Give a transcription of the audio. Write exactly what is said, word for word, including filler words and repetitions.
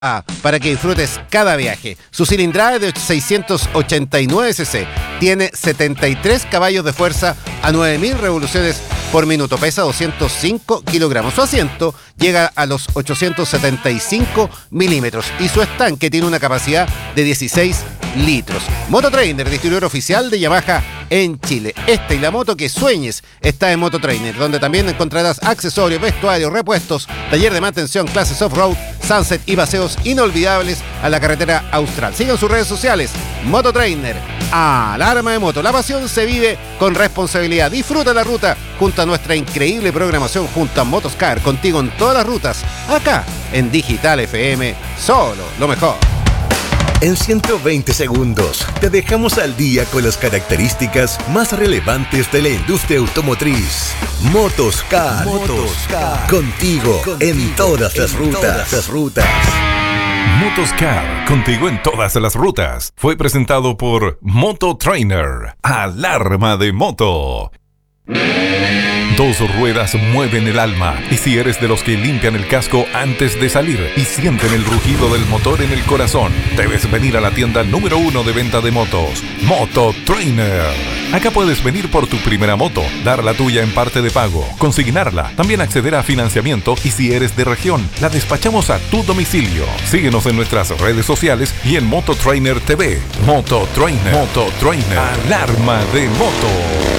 para que disfrutes cada viaje. Su cilindrada es de seiscientos ochenta y nueve cc, tiene setenta y tres caballos de fuerza a nueve mil revoluciones por minuto, pesa doscientos cinco kilogramos. Su asiento llega a los ochocientos setenta y cinco milímetros y su estanque tiene una capacidad de dieciséis litros. Mototrainer, distribuidor oficial de Yamaha en Chile. Esta y la moto que sueñes está en Mototrainer, donde también encontrarás accesorios, vestuarios, repuestos, taller de mantención, clases off-road, sunset y paseos inolvidables a la carretera austral. Sigan sus redes sociales, Mototrainer, alarma de moto. La pasión se vive con responsabilidad. Disfruta la ruta junto a nuestra increíble programación junto a Motoscar, contigo en todas las rutas, acá en Digital F M, solo lo mejor. En ciento veinte segundos te dejamos al día con las características más relevantes de la industria automotriz. Motoscar, Motoscar. Contigo, contigo en todas las rutas. Todas las rutas. Motoscar, contigo en todas las rutas. Fue presentado por Mototrainer, alarma de moto. Dos ruedas mueven el alma, y si eres de los que limpian el casco antes de salir y sienten el rugido del motor en el corazón, debes venir a la tienda número uno de venta de motos, Mototrainer. Acá puedes venir por tu primera moto, dar la tuya en parte de pago, consignarla, también acceder a financiamiento y si eres de región, la despachamos a tu domicilio. Síguenos en nuestras redes sociales y en Mototrainer T V. Mototrainer, Mototrainer, alarma de moto.